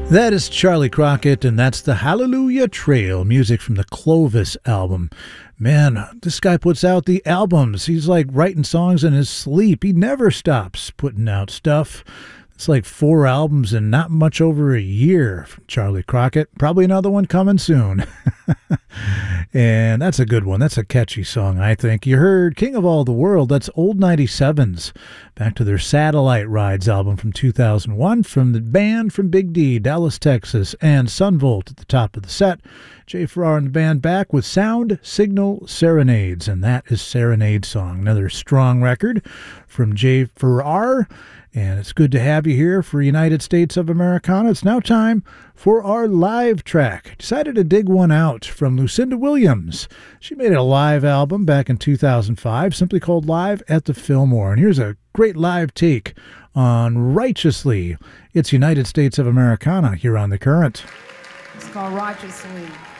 That is Charlie Crockett, and that's the Hallelujah Trail, music from the Clovis album. Man, this guy puts out the albums. He's like writing songs in his sleep. He never stops putting out stuff. It's like 4 albums in not much over a year from Charlie Crockett. Probably another one coming soon. And that's a good one. That's a catchy song, I think. You heard King of All the World. That's Old 97s. Back to their Satellite Rides album from 2001 from the band from Big D, Dallas, Texas, and Sunvolt at the top of the set. Jay Farrar and the band back with Sound Signal Serenades, and that is Serenade Song. Another strong record from Jay Farrar. And it's good to have you here for United States of Americana. It's now time for our live track. Decided to dig one out from Lucinda Williams. She made a live album back in 2005, simply called Live at the Fillmore. And here's a great live take on Righteously. It's United States of Americana here on The Current. It's called Righteously.